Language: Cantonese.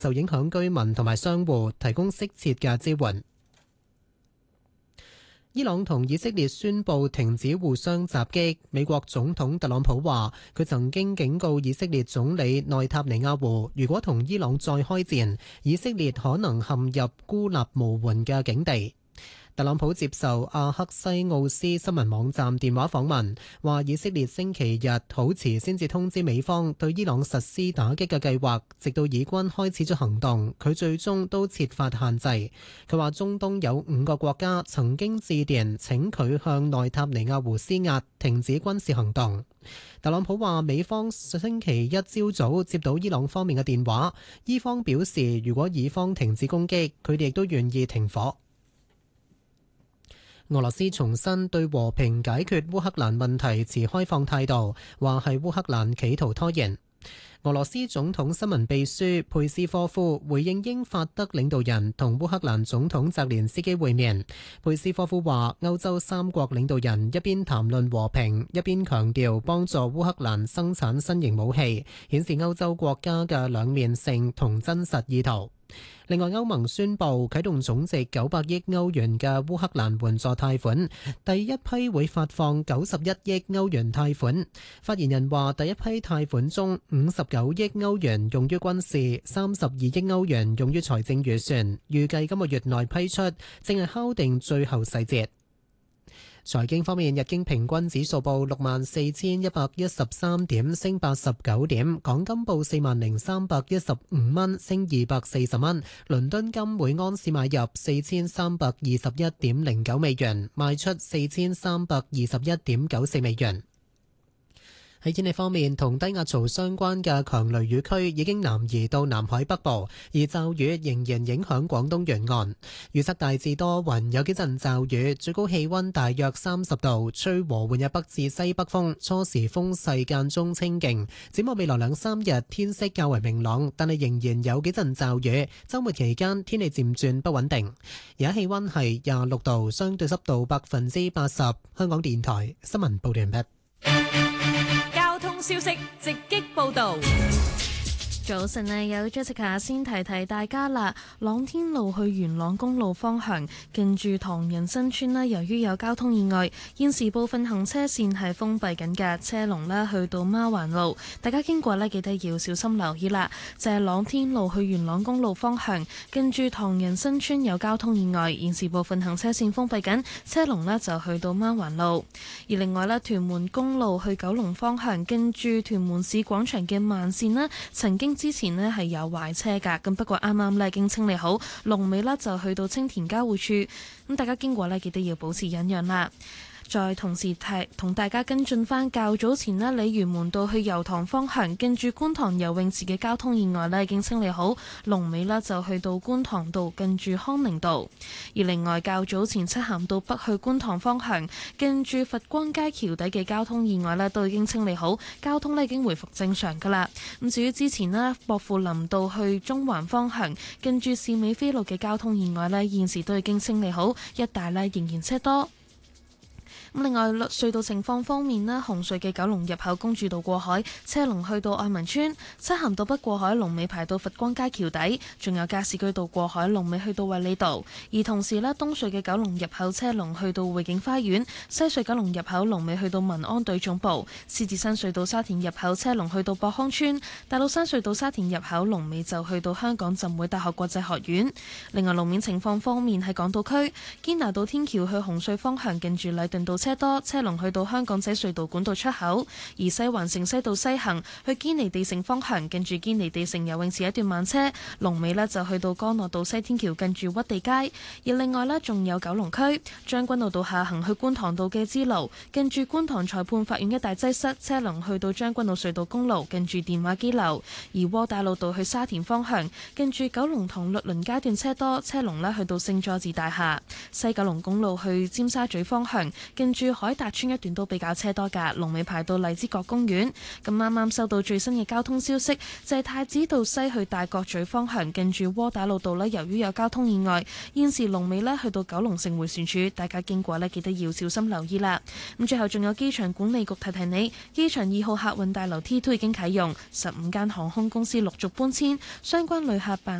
受影響居民同埋商戶提供適切嘅支援。伊朗同以色列宣布停止互相襲擊。美國總統特朗普話，佢曾經警告以色列總理內塔尼亞胡，如果同伊朗再開戰，以色列可能陷入孤立無援嘅境地。特朗普接受阿克西奧斯新聞網站電話訪問，話以色列星期日好遲先至通知美方對伊朗實施打擊嘅計劃，直到以軍開始咗行動，佢最終都設法限制。佢話中東有5個國家曾經致電請佢向內塔尼亞胡施壓，停止軍事行動。特朗普話美方星期一朝早接到伊朗方面嘅電話，伊方表示如果以方停止攻擊，佢哋亦都願意停火。俄羅斯重申對和平解決烏克蘭問題持開放態度，話係烏克蘭企圖拖延。俄羅斯總統新聞秘書佩斯科夫回應英法德領導人同烏克蘭總統澤連斯基會面。佩斯科夫話歐洲3國領導人一邊談論和平，一邊強調幫助烏克蘭生產新型武器，顯示歐洲國家嘅兩面性同真實意圖。另外，歐盟宣布啟動總值900億歐元嘅烏克蘭援助貸款，第一批會發放91億歐元貸款。發言人話，第一批貸款中59億歐元用於軍事，32億歐元用於財政預算，預計今個月內批出，正係敲定最後細節。財經方面，日經平均指數報64,113點，升89點；港金報40,315蚊，升240蚊；倫敦金每安士買入4321.09美元，賣出4321.94美元。喺天氣方面，同低壓槽相關嘅強雷雨區已經南移到南海北部，而驟雨仍然影響廣東沿岸。預測大致多雲，有幾陣驟雨，最高氣溫大約30度，吹和緩嘅北至西北風，初時風勢間中清勁。展望未來2-3日，天色較為明朗，但係仍然有幾陣驟雨。週末期間天氣漸轉不穩定。而家氣溫係26度，相對濕度80%。香港電台新聞報道完畢。 消息直擊報導。 早晨啊，有 Jessica 先提大家啦。朗天路去元朗公路方向，近住唐人新村啦，由於有交通意外，現時部分行車線係封閉緊嘅，車龍啦去到孖環路，大家經過呢記得要小心留意啦。就係朗天路去元朗公路方向，近住唐人新村有交通意外，現時部分行車線封閉緊，車龍呢就去到孖環路。而另外呢，屯門公路去九龍方向，近住屯門市廣場嘅慢線呢，曾經之前呢係有壞車㗎，咁不過啱啱呢已經清理好，龍尾呢就去到青田交匯處，咁大家經過呢記得要保持忍讓啦。再同時同大家跟進返較早前呢，鯉魚門道去油塘方向，近住觀塘游泳池嘅交通意外呢已經清理好，龍尾呢就去到觀塘道近住康寧道。而另外較早前漆咸道北去觀塘方向，近住佛光街橋底嘅交通意外呢都已經清理好，交通呢已經回復正常㗎啦。咁至於之前呢，薄扶林道去中環方向，近住士美菲路嘅交通意外呢現時都已經清理好，一帶呢仍然車多。另外隧道情況方面呢，紅隧嘅九龍入口公主道過海，車龍去到愛民村；漆咸道北過海龍尾排到佛光街橋底，仲有加士居道過海龍尾去到衛理道。而同時呢，東隧嘅九龍入口車龍去到匯景花園，西隧九龍入口龍尾去到民安隊總部，獅子山隧道沙田入口車龍去到博康村，大老山隧道沙田入口龍尾就去到香港浸會大學國際學院。另外路面情況方面，喺港島區堅拿道天橋去紅隧方向，近住禮頓道車多，車龍去到香港仔隧道管道出口；而西環城西道西行去堅尼地城方向，近住堅尼地城游泳池一段慢車，龍尾呢就去到干諾道西天橋近住屈地街。而另外呢，仲有九龍區將軍澳道下行去觀塘道嘅支路，近住觀塘裁判法院一帶擠塞，車龍去到將軍澳隧道公路近住電話機樓。而窩打老道去沙田方向，近住九龍塘律倫街段車多，車龍呢去到聖佐治大廈。西九龍公路去尖沙咀方向，近近住海達村一段都比較車多㗎，龍尾排到荔枝角公園。咁啱啱收到最新嘅交通消息，就係太子道西去大角咀方向，近住窩打老道呢，由於有交通意外，現時龍尾呢去到九龍城迴旋處，大家經過呢，記得要小心留意啦。咁最後仲有機場管理局提提你，機場2號客運大樓 T2 已經啟用，15間航空公司陸續搬遷，相關旅客辦